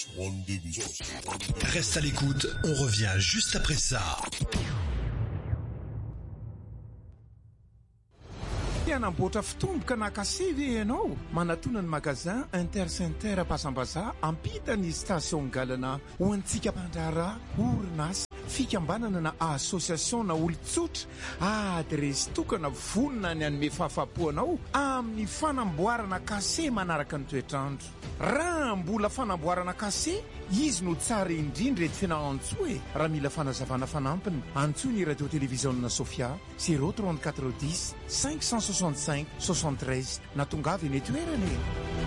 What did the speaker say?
Reste à l'écoute, on revient juste après ça. Namboatra fitomboka nakase ve ianao manatona ny magazin Intercenter Pasambaza ampita ny station galana ho antsika mpandrara orinasa fikambanana na association na olon-tsotra adresy tokana vonona ny anome fahafapoanao amin'ny fanamboarana kase manaraka ny toetrandro. Raha mbola fanamboarana kase izy no tsara indrindra ety fianahantsoa raha mila fanazavana fanampiny antsoa ny radio télévision Sofia 034 10 565 73 na tongavy ny toerana.